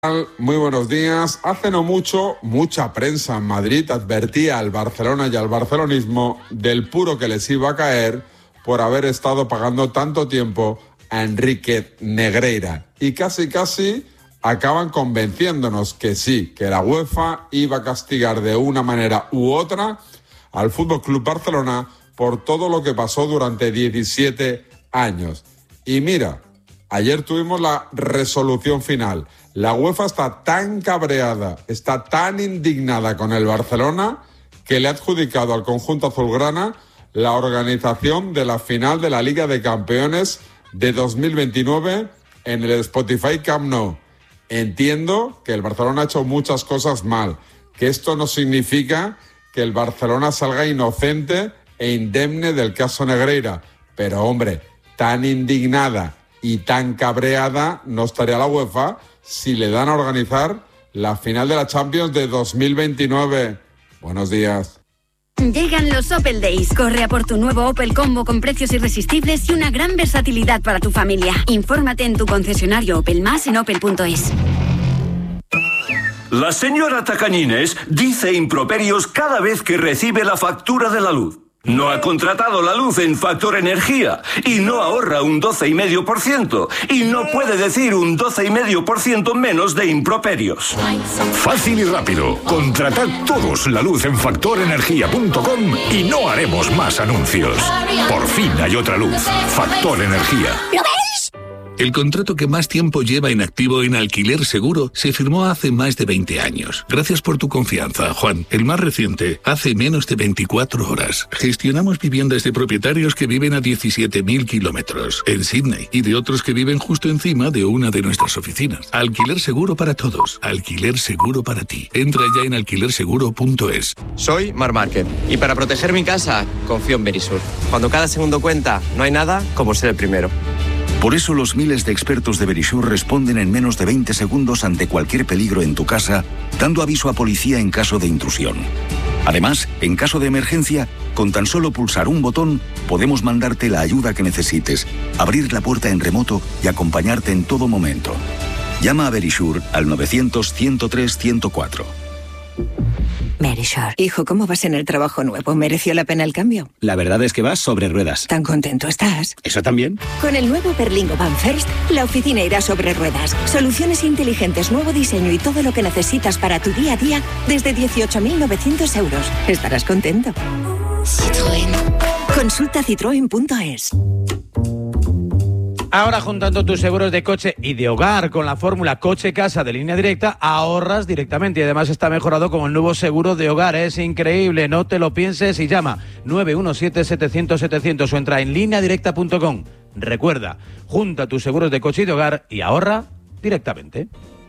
Muy buenos días. Hace no mucho, mucha prensa en Madrid advertía al Barcelona y al barcelonismo del puro que les iba a caer por haber estado pagando tanto tiempo a Enrique Negreira. Y casi acaban convenciéndonos que sí, que la UEFA iba a castigar de una manera u otra al FC Barcelona por todo lo que pasó durante 17 años. Y mira, ayer tuvimos la resolución final. La UEFA está tan cabreada, está tan indignada con el Barcelona que le ha adjudicado al conjunto azulgrana la organización de la final de la Liga de Campeones de 2029 en el Spotify Camp Nou. Entiendo que el Barcelona ha hecho muchas cosas mal, que esto no significa que el Barcelona salga inocente e indemne del caso Negreira, pero hombre, tan indignada y tan cabreada no estaría la UEFA si le dan a organizar la final de la Champions de 2029. Buenos días. Llegan los Opel Days. Corre a por tu nuevo Opel Combo con precios irresistibles y una gran versatilidad para tu familia. Infórmate en tu concesionario Opel Más en opel.es. La señora Tacañines dice improperios cada vez que recibe la factura de la luz. No ha contratado la luz en Factor Energía y no ahorra un 12,5% y no puede decir un 12,5% menos de improperios. Fácil y rápido. Contratad todos la luz en factorenergia.com y no haremos más anuncios. Por fin hay otra luz. Factor Energía. ¿Lo ves? El contrato que más tiempo lleva en activo en Alquiler Seguro se firmó hace más de 20 años. Gracias por tu confianza, Juan. El más reciente, hace menos de 24 horas. Gestionamos viviendas de propietarios que viven a 17.000 kilómetros en Sydney y de otros que viven justo encima de una de nuestras oficinas. Alquiler Seguro para todos. Alquiler Seguro para ti. Entra ya en alquilerseguro.es. Soy Mar Márquez y para proteger mi casa confío en Verisur. Cuando cada segundo cuenta, no hay nada como ser el primero. Por eso los miles de expertos de Verisur responden en menos de 20 segundos ante cualquier peligro en tu casa, dando aviso a policía en caso de intrusión. Además, en caso de emergencia, con tan solo pulsar un botón, podemos mandarte la ayuda que necesites, abrir la puerta en remoto y acompañarte en todo momento. Llama a Verisur al 900-103-104. Verisur. Hijo, ¿cómo vas en el trabajo nuevo? ¿Mereció la pena el cambio? La verdad es que vas sobre ruedas. ¿Tan contento estás? ¿Eso también? Con el nuevo Berlingo Van First, la oficina irá sobre ruedas. Soluciones inteligentes, nuevo diseño y todo lo que necesitas para tu día a día desde 18.900 euros. Estarás contento. Citroën. Consulta citroen.es. Ahora, juntando tus seguros de coche y de hogar con la fórmula coche-casa de Línea Directa, ahorras directamente y además está mejorado con el nuevo seguro de hogar. Es increíble, no te lo pienses y llama 917-700-700 o entra en lineadirecta.com. Recuerda, junta tus seguros de coche y de hogar y ahorra directamente.